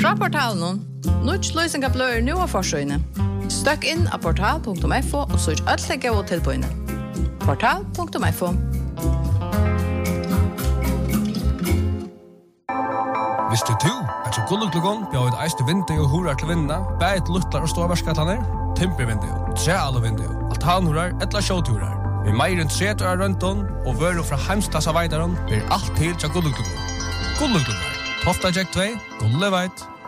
Fra portalen, Nuts løsninga blør nu av forsøyne. Støkk inn av portal.fo og søk alle gode tilbøyene. Portal.fo. Visste du at så gulluklugon bjør et eiste vindu og hurar til vinna, bæt luttlar og ståvarskataner, timpervindu, trealvindu, altanhurar, etla sjåturar. Vi meir enn 30 år rønton og vøru fra heimsklassa veidaron blir alt til til gulluklugon. Gulluklugon, Tofta Jack 2, Gulleveit.